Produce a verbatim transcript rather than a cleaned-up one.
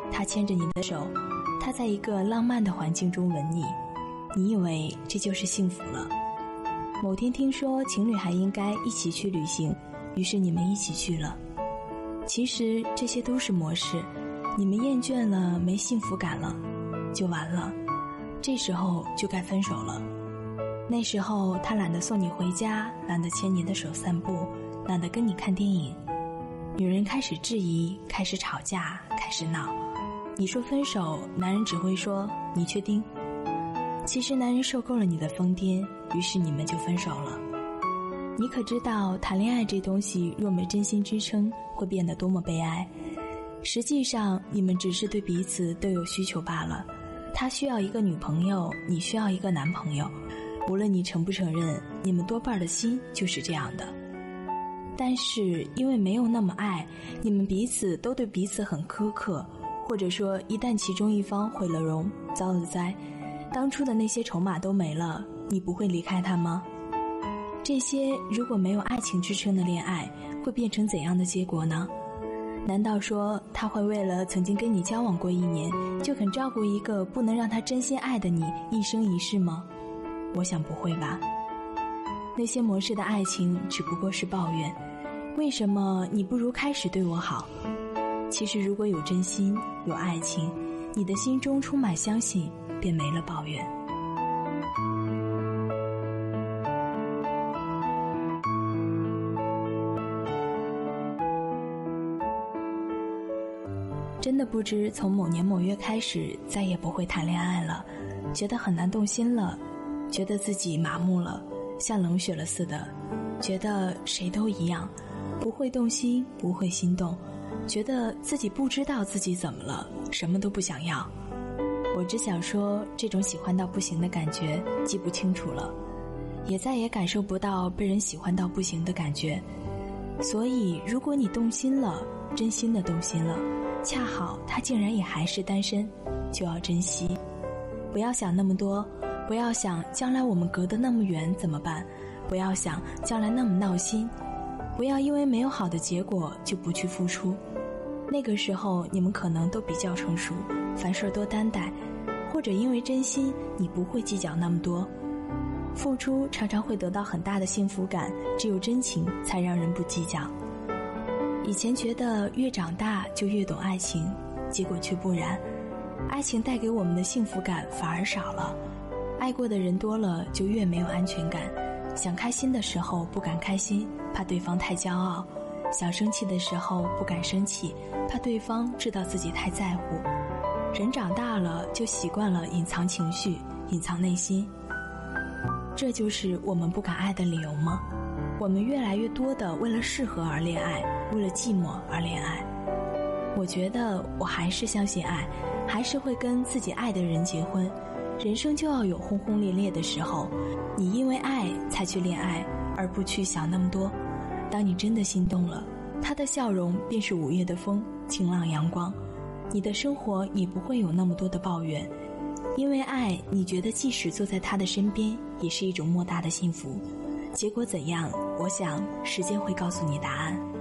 他牵着你的手，他在一个浪漫的环境中吻你，你以为这就是幸福了。某天听说情侣还应该一起去旅行，于是你们一起去了。其实这些都是模式，你们厌倦了，没幸福感了，就完了，这时候就该分手了。那时候他懒得送你回家，懒得牵你的手散步，懒得跟你看电影。女人开始质疑，开始吵架，开始闹。你说分手，男人只会说你确定？其实男人受够了你的疯癫，于是你们就分手了。你可知道谈恋爱这东西若没真心支撑，会变得多么悲哀？实际上你们只是对彼此都有需求罢了。他需要一个女朋友，你需要一个男朋友，无论你承不承认，你们多半的心就是这样的。但是因为没有那么爱，你们彼此都对彼此很苛刻，或者说一旦其中一方毁了容，遭了灾，当初的那些筹码都没了，你不会离开他吗？这些如果没有爱情支撑的恋爱，会变成怎样的结果呢？难道说他会为了曾经跟你交往过一年，就肯照顾一个不能让他真心爱的你一生一世吗？我想不会吧。那些模式的爱情只不过是抱怨，为什么你不如开始对我好？其实如果有真心，有爱情，你的心中充满相信，便没了抱怨。真的不知从某年某月开始再也不会谈恋爱了，觉得很难动心了，觉得自己麻木了，像冷血了似的，觉得谁都一样，不会动心，不会心动，觉得自己不知道自己怎么了，什么都不想要。我只想说，这种喜欢到不行的感觉记不清楚了，也再也感受不到被人喜欢到不行的感觉。所以如果你动心了，真心的动心了，恰好他竟然也还是单身，就要珍惜。不要想那么多，不要想将来我们隔得那么远怎么办，不要想将来那么闹心，不要因为没有好的结果就不去付出。那个时候你们可能都比较成熟，凡事多担待，或者因为真心你不会计较那么多。付出常常会得到很大的幸福感，只有真情才让人不计较。以前觉得越长大就越懂爱情，结果却不然，爱情带给我们的幸福感反而少了。爱过的人多了，就越没有安全感，想开心的时候不敢开心，怕对方太骄傲，想生气的时候不敢生气，怕对方知道自己太在乎。人长大了就习惯了隐藏情绪，隐藏内心，这就是我们不敢爱的理由吗？我们越来越多的为了适合而恋爱，为了寂寞而恋爱。我觉得我还是相信爱，还是会跟自己爱的人结婚。人生就要有轰轰烈烈的时候，你因为爱才去恋爱，而不去想那么多。当你真的心动了，他的笑容便是五月的风，晴朗阳光，你的生活也不会有那么多的抱怨。因为爱，你觉得即使坐在他的身边，也是一种莫大的幸福。结果怎样，我想时间会告诉你答案。